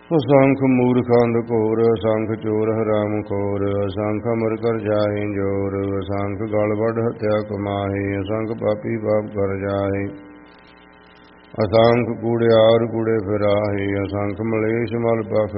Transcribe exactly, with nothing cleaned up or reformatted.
ਅਸੰਖ ਮੂਰਖ ਅੰਧ ਘੋਰ, ਅਸੰਖ ਚੋਰ ਹਰਾਮ ਖੋਰ, ਅਸੰਖ ਅਮਰ ਕਰ ਜਾਹੇ ਜੋਰ, ਅਸੰਖ ਗਲ ਵੱਢ ਹੱਤਿਆ ਕਮਾਹੇ, ਅਸੰਖ ਪਾਪੀ ਪਾਪ ਕਰ ਜਾਹੇ। ਅਸੰਖ ਕੂੜਿਆਰ ਕੂੜੇ ਫਿਰਾਹੇ, ਅਸੰਖ ਮਲੇਸ਼ ਮਲ ਪਖ